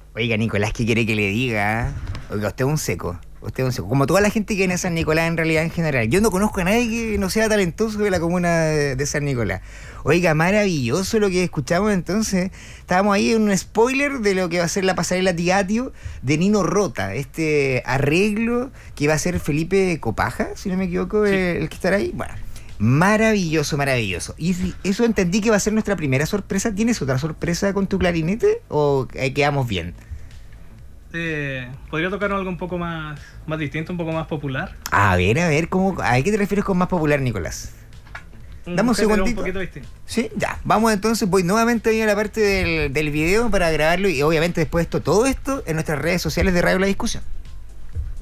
Oiga, Nicolás, ¿qué quiere que le diga? Oiga, usted es un seco. Usted es un seco. Como toda la gente que viene a San Nicolás en realidad en general. Yo no conozco a nadie que no sea talentoso de la comuna de San Nicolás. Oiga, maravilloso lo que escuchamos entonces. Estábamos ahí en un spoiler de lo que va a ser la pasarela Tigatio de Nino Rota. Este arreglo que va a ser Felipe Copaja, si no me equivoco, Sí. el que estará ahí. Bueno, maravilloso, maravilloso. Y eso entendí que va a ser nuestra primera sorpresa. ¿Tienes otra sorpresa con tu clarinete o quedamos bien? ¿Podría tocar algo un poco más distinto, un poco más popular? A ver, ¿a qué te refieres con más popular, Nicolás? Dame un género segundito. un poquito distinto. Sí, ya. Vamos entonces, voy nuevamente ahí a la parte del video para grabarlo y obviamente después todo esto en nuestras redes sociales de Radio La Discusión.